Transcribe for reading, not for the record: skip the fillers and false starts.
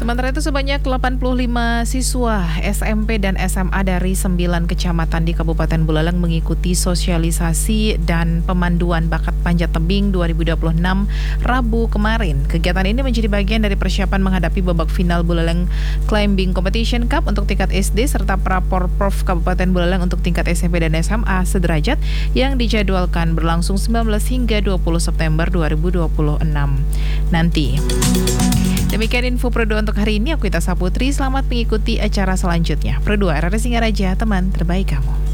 Sementara itu sebanyak 85 siswa SMP dan SMA dari 9 kecamatan di Kabupaten Buleleng mengikuti sosialisasi dan pemanduan bakat panjat tebing 2026 Rabu kemarin. Kegiatan ini menjadi bagian dari persiapan menghadapi babak final Buleleng Climbing Competition Cup untuk tingkat SD serta Prapor Prof Kabupaten Buleleng untuk tingkat SMP dan SMA sederajat yang dijadwalkan berlangsung 19 hingga 20 September 2026 nanti. Demikian info Pro 2 untuk hari ini. Aku Ita Saputri, selamat mengikuti acara selanjutnya. Pro 2 RRI Singaraja, teman terbaik kamu.